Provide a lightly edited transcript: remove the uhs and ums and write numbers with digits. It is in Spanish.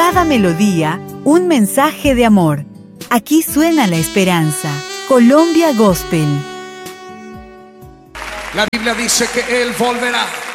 cada melodía, un mensaje de amor. Aquí suena la esperanza. Colombia Gospel. La Biblia dice que Él volverá.